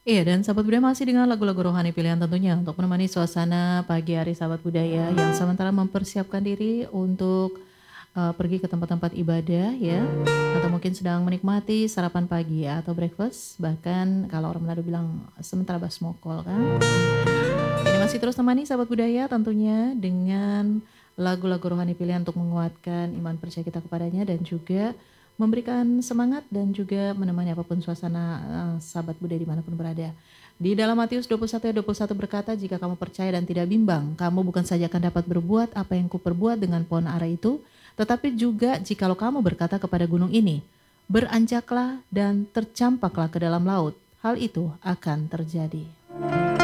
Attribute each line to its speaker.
Speaker 1: Iya, dan sahabat budaya masih dengan lagu-lagu rohani pilihan tentunya untuk menemani suasana pagi hari sahabat budaya yang sementara mempersiapkan diri untuk pergi ke tempat-tempat ibadah ya, atau mungkin sedang menikmati sarapan pagi atau breakfast, bahkan kalau orang Manado bilang sementara basmokol kan. Ini masih terus temani sahabat budaya tentunya dengan lagu-lagu rohani pilihan untuk menguatkan iman percaya kita kepadanya dan juga memberikan semangat dan juga menemani apapun suasana sahabat budaya dimanapun berada. Di dalam Matius 21 ayat 21 berkata, jika kamu percaya dan tidak bimbang, kamu bukan saja akan dapat berbuat apa yang kuperbuat dengan pohon ara itu, tetapi juga jikalau kamu berkata kepada gunung ini, beranjaklah dan tercampaklah ke dalam laut, hal itu akan terjadi.